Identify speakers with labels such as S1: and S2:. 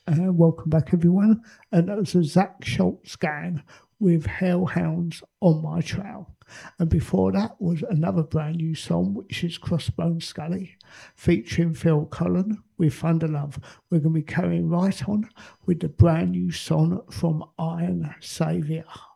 S1: Welcome back, everyone. And that was a Zach Schultz gang with Hellhounds on My Trail. And before that was another brand new song, which is Crossbone Scully, featuring Phil Collen with Thunder Love. We're going to be carrying right on with the brand new song from Iron Saviour.